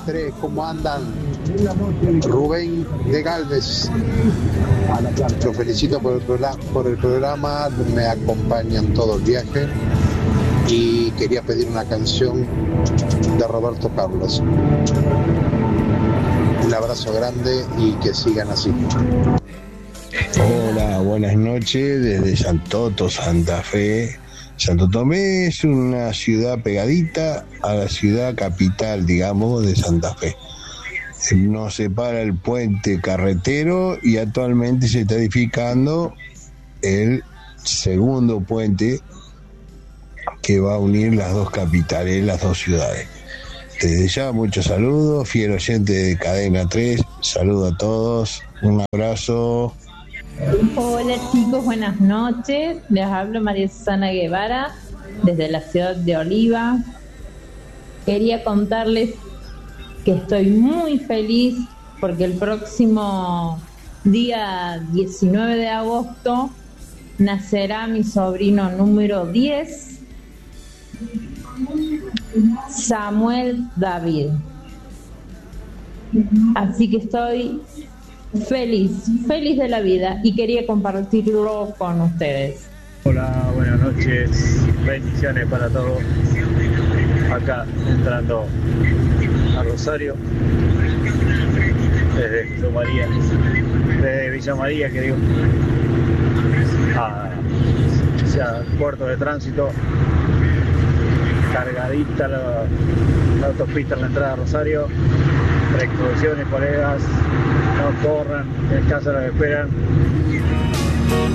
tres, ¿cómo andan? Rubén de Galvez. Los felicito por el programa, me acompañan todo el viaje y quería pedir una canción de Roberto Carlos. Un abrazo grande y que sigan así. Hola, buenas noches desde Santoto, Santa Fe. Santo Tomé es una ciudad pegadita a la ciudad capital, digamos, de Santa Fe. Nos separa el puente carretero y actualmente se está edificando el segundo puente que va a unir las dos capitales, las dos ciudades. Desde ya, muchos saludos, fiel oyente de Cadena 3, saludo a todos, un abrazo. Hola chicos, buenas noches. Les hablo María Susana Guevara desde la ciudad de Oliva. Quería contarles que estoy muy feliz porque el próximo día 19 de agosto nacerá mi sobrino número 10, Samuel David. Así que estoy feliz de la vida y quería compartirlo con ustedes. Hola, buenas noches, bendiciones para todos. Acá entrando a Rosario desde Villa María, que digo, hacia el puerto de tránsito, cargadita la autopista en la entrada a Rosario. Precauciones, colegas, no corran, en casa los esperan.